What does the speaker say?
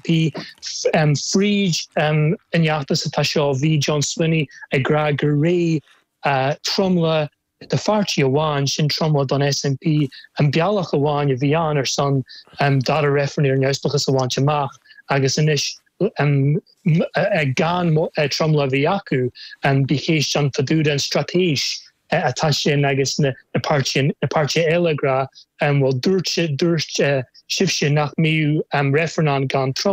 SNP Fríd inheachtas atá seo bhí John Swinney ag gra gur ré tromla de fartí amháin sin tromla don SNP an bealach amháin a bhí an ar son dar a refernéir neusplachas amháin amach agus inis gan tromla bhí acu an bichéis an fadúd an stratéis atá sin agus na páirtí eile gra bhfuil dúirt sibse nach miú referán gan